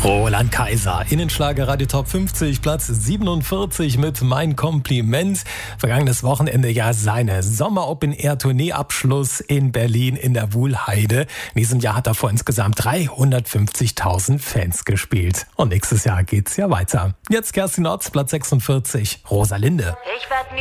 Roland Kaiser, Innenschlager Radio Top 50, Platz 47 mit Mein Kompliment. Vergangenes Wochenende ja seine Sommer-Open-Air-Tournee-Abschluss in Berlin in der Wuhlheide. In diesem Jahr hat er vor insgesamt 350.000 Fans gespielt. Und nächstes Jahr geht's ja weiter. Jetzt Kerstin Otz, Platz 46, Rosalinde. Ich werd nie